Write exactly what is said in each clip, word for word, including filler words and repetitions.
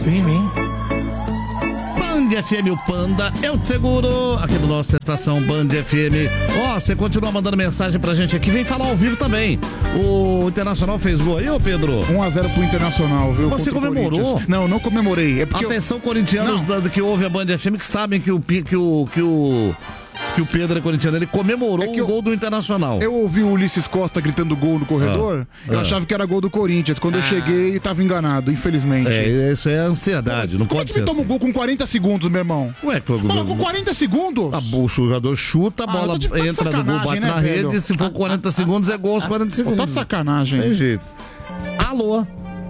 Sim, hein? Band F M, o Panda, eu te seguro, aqui do nossa estação Band F M. Ó, oh, você continua mandando mensagem pra gente aqui, vem falar ao vivo também. O Internacional fez gol aí, ô Pedro? um a zero pro Internacional, viu? Você comemorou? Não, não comemorei. É porque Atenção, eu... corintianos da, que ouvem a Band F M, que sabem que o, que o, que o, que o Pedro é corintiano, ele comemorou é o eu, gol do Internacional. Eu ouvi o Ulisses Costa gritando gol no corredor, ah, eu ah. achava que era gol do Corinthians. Quando ah. eu cheguei, tava enganado, infelizmente. É, isso é ansiedade, não Como pode é que ser me toma assim. um gol com quarenta segundos, meu irmão? Ué, que... Pô, com quarenta segundos? A, o jogador chuta, a bola ah, entra no gol, bate né, na velho? rede, se for quarenta segundos, é gol aos quarenta segundos. Tá de sacanagem. Tem jeito. Alô?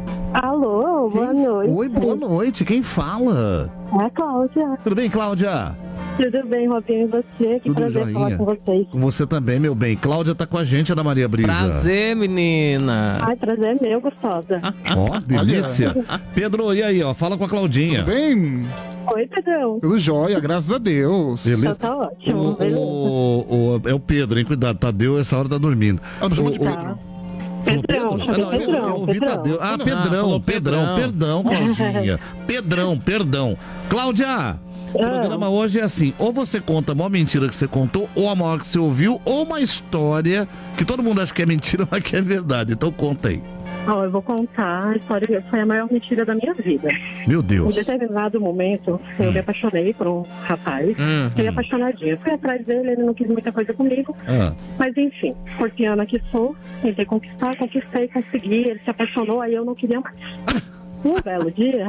Alô, boa Quem... noite. Oi, boa noite. Quem fala? É a Cláudia. Tudo bem, Cláudia? Tudo bem, Robinho, e você? Que Tudo prazer joinha. falar com vocês. Com você também, meu bem. Cláudia tá com a gente, Ana Maria Brisa. Prazer, menina. Ai, prazer meu, gostosa. Ó, delícia. Pedro, e aí, ó, fala com a Claudinha. Tudo bem? Oi, Pedrão. Tudo jóia, graças a Deus. Beleza? Então tá ótimo. O, o, o, é o Pedro, hein? Cuidado, Tadeu, essa hora tá dormindo. Ah, não chama de Pedro. Tá. Pedrão, Pedro? chama Não, Pedrão, eu, eu ouvi Pedrão. Tadeu. Ah, Ah, Pedrão, falou Pedrão, Pedrão. perdão, Claudinha. Pedrão, perdão. Cláudia, o programa hoje é assim, ou você conta a maior mentira que você contou, ou a maior que você ouviu, ou uma história que todo mundo acha que é mentira, mas que é verdade. Então conta aí. Ó, eu vou contar a história que foi a maior mentira da minha vida. Meu Deus. Em determinado momento, eu hum. me apaixonei por um rapaz. Uhum. Fiquei apaixonadinha. Fui atrás dele, ele não quis muita coisa comigo. Ah. Mas enfim, escorpiana que sou, tentei conquistar, conquistei, consegui. Ele se apaixonou, aí eu não queria mais. Um belo dia,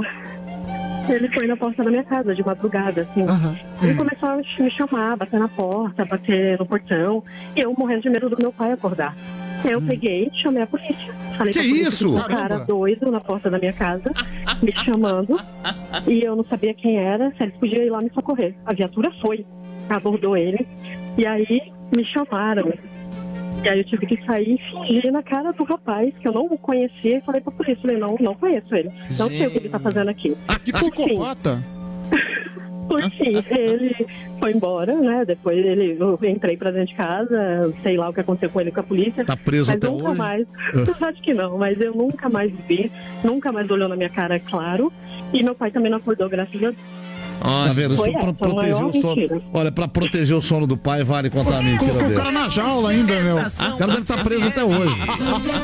ele foi na porta da minha casa, de madrugada, assim. Uhum. Ele começou a me chamar, bater na porta, bater no portão. E eu morrendo de medo do meu pai acordar. Eu hum. peguei e chamei a polícia. Falei que pra polícia isso? Que um cara doido na porta da minha casa, me chamando. E eu não sabia quem era, se eles podiam ir lá me socorrer. A viatura foi, abordou ele. E aí me chamaram. E aí eu tive que sair e fingir na cara do rapaz, que eu não o conhecia, e falei pra polícia. Falei, não, não conheço ele. Não sei o que ele tá fazendo aqui. Ah, que psicopata! Por fim, ele foi embora, né? Depois ele, eu entrei pra dentro de casa, sei lá o que aconteceu com ele com a polícia. Tá preso mas até nunca hoje? mais. Acho que não, mas eu nunca mais vi, nunca mais olhou na minha cara, é claro. E meu pai também não acordou, graças a Deus. Tá vendo? Isso pra proteger o sono. Mentira. Olha, pra proteger o sono do pai, vale contar a mentira dele. O cara na jaula ainda, meu. O cara deve estar preso até hoje.